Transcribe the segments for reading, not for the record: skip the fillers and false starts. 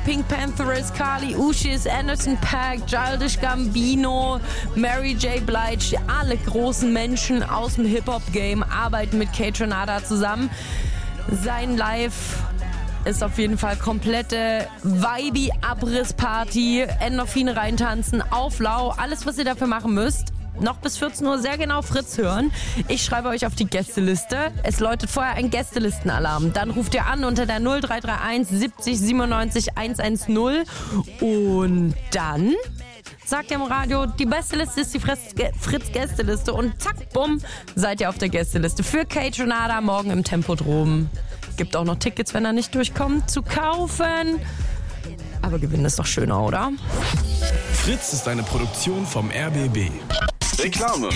Pink Panthers, Kali Uchis, Anderson .Paak, Childish Gambino, Mary J. Blige. Alle großen Menschen aus dem Hip-Hop-Game arbeiten mit Kaytranada zusammen. Sein Live ist auf jeden Fall komplette Vibe-Abrissparty. Endorphine reintanzen, auf Lau. Alles, was ihr dafür machen müsst. Noch bis 14 Uhr sehr genau Fritz hören. Ich schreibe euch auf die Gästeliste. Es läutet vorher ein Gästelistenalarm. Dann ruft ihr an unter der 0331 70 97 110. Und dann sagt ihr im Radio, die beste Liste ist die Fritz-Gästeliste. Und zack, bumm, seid ihr auf der Gästeliste. Für Kaytranada morgen im Tempodrom. Gibt auch noch Tickets, wenn er nicht durchkommt, zu kaufen. Aber gewinnen ist doch schöner, oder? Fritz ist eine Produktion vom RBB. Reklame.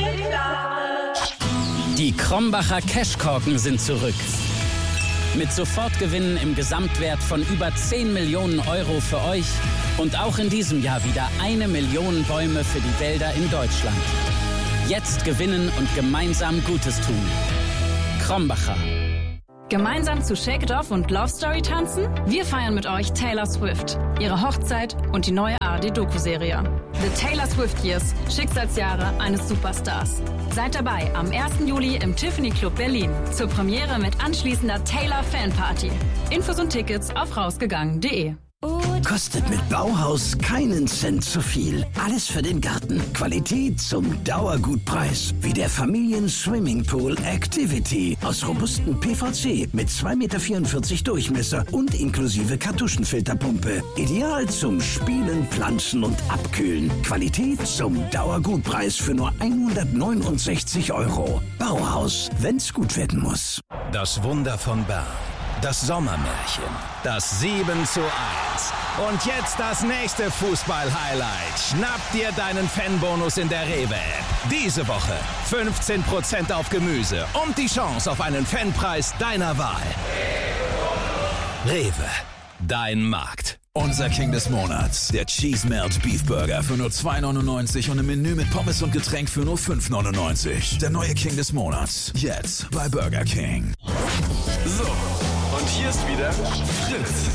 Die Krombacher Cashkorken sind zurück. Mit Sofortgewinnen im Gesamtwert von über 10 Millionen Euro für euch und auch in diesem Jahr wieder 1 Million Bäume für die Wälder in Deutschland. Jetzt gewinnen und gemeinsam Gutes tun. Krombacher. Gemeinsam zu Shake It Off und Love Story tanzen? Wir feiern mit euch Taylor Swift, ihre Hochzeit und die neue ARD-Doku-Serie. The Taylor Swift Years, Schicksalsjahre eines Superstars. Seid dabei am 1. Juli im Tiffany Club Berlin zur Premiere mit anschließender Taylor Fanparty. Infos und Tickets auf rausgegangen.de. Kostet mit Bauhaus keinen Cent zu viel. Alles für den Garten. Qualität zum Dauergutpreis. Wie der Familien-Swimmingpool Activity aus robustem PVC mit 2,44 Meter Durchmesser und inklusive Kartuschenfilterpumpe. Ideal zum Spielen, Pflanzen und Abkühlen. Qualität zum Dauergutpreis für nur 169 €. Bauhaus, wenn's gut werden muss. Das Wunder von Bern. Das Sommermärchen. Das 7:1. Und jetzt das nächste Fußball-Highlight. Schnapp dir deinen Fanbonus in der Rewe-App. Diese Woche 15% auf Gemüse und die Chance auf einen Fanpreis deiner Wahl. Rewe, dein Markt. Unser King des Monats, der Cheese Melt Beef Burger für nur 2,99 € und im Menü mit Pommes und Getränk für nur 5,99 €. Der neue King des Monats, jetzt bei Burger King. So, und hier ist wieder Fritz.